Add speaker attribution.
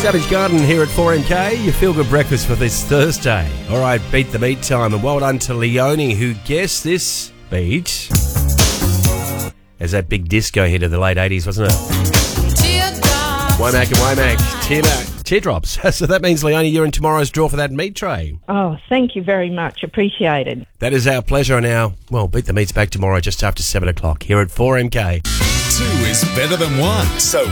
Speaker 1: Savage Garden here at 4MK, your feel-good breakfast for this Thursday. All right, beat the beat time, and well done to Leonie, who guessed this beat as that big disco hit of the late 80s, wasn't it? Womack and Womack, teardrops. So that means, Leonie, you're in tomorrow's draw for that meat tray.
Speaker 2: Oh, thank you very much. Appreciated.
Speaker 1: That is our pleasure. Now, well, Beat the Meat's back tomorrow just after 7 o'clock here at 4MK.
Speaker 3: 2 is better than 1, so